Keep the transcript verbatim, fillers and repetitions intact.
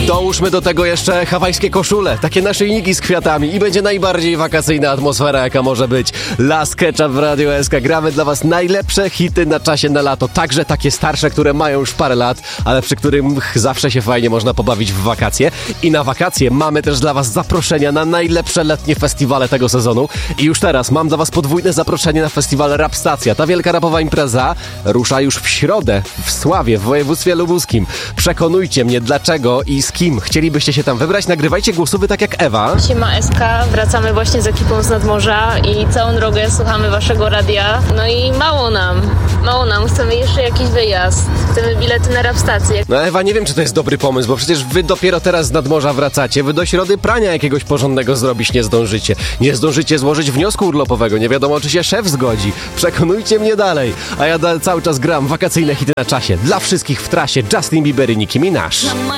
Dołóżmy do tego jeszcze hawajskie koszule, takie naszyjniki z kwiatami i będzie najbardziej wakacyjna atmosfera, jaka może być. Last Ketchup w Radio S K. Gramy dla was najlepsze hity na czasie na lato, także takie starsze, które mają już parę lat, ale przy których zawsze się fajnie można pobawić w wakacje. I na wakacje mamy też dla was zaproszenia na najlepsze letnie festiwale tego sezonu. I już teraz mam dla was podwójne zaproszenie na festiwal Rap Stacja. Ta wielka rapowa impreza rusza już w środę w Sławie, w województwie lubuskim. Przekonujcie mnie, dlaczego i z kim chcielibyście się tam wybrać. Nagrywajcie głosówy tak jak Ewa. Siema S K, wracamy właśnie z ekipą z nadmorza i całą drogę słuchamy waszego radia. No i mało nam, mało nam, chcemy jeszcze jakiś wyjazd, chcemy bilety na Rap Stację. No Ewa, nie wiem, czy to jest dobry pomysł, bo przecież wy dopiero teraz z nadmorza wracacie, wy do środy prania jakiegoś porządnego zrobić nie zdążycie. Nie zdążycie złożyć wniosku urlopowego, nie wiadomo, czy się szef zgodzi. Przekonujcie mnie dalej, a ja cały czas gram wakacyjne hity na czasie. Dla wszystkich w trasie Justin Bieber i Nicki Minaj.